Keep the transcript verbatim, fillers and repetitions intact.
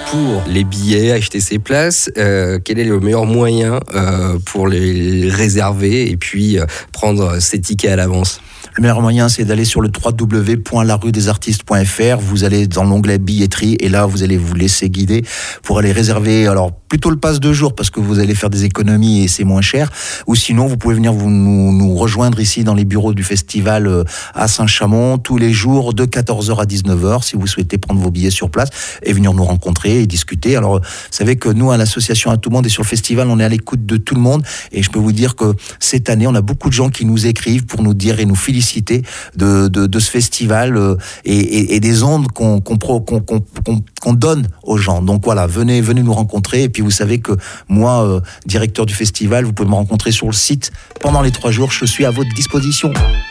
pour les billets, acheter ses places, euh, quel est le meilleur moyen euh, pour les réserver et puis euh, prendre ses tickets à l'avance? Le meilleur moyen, c'est d'aller sur le w w w point la rue des artistes point f r. Vous allez dans l'onglet billetterie et là, vous allez vous laisser guider pour aller réserver. Alors, plutôt le pass deux jours parce que vous allez faire des économies et c'est moins cher. Ou sinon, vous pouvez venir vous, nous, nous rejoindre ici dans les bureaux du festival à Saint-Chamond tous les jours de quatorze heures à dix-neuf heures si vous souhaitez prendre vos billets sur place et venir nous rencontrer et discuter. Alors, vous savez que nous, à l'association À Tout le Monde et sur le festival, on est à l'écoute de tout le monde et je peux vous dire que cette année, on a beaucoup de gens qui nous écrivent pour nous dire et nous féliciter de, de, de ce festival euh, et, et, et des ondes qu'on, qu'on, qu'on, qu'on, qu'on, qu'on donne aux gens. Donc voilà, venez, venez nous rencontrer. Et puis vous savez que moi, euh, directeur du festival, vous pouvez me rencontrer sur le site pendant les trois jours. Je suis à votre disposition.